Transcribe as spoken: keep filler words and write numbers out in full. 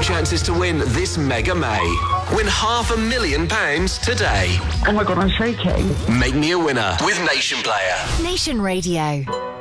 chances to win this Mega May. Win half a million pounds today. Oh my God, I'm shaking. Make me a winner with Nation Player. Nation Radio.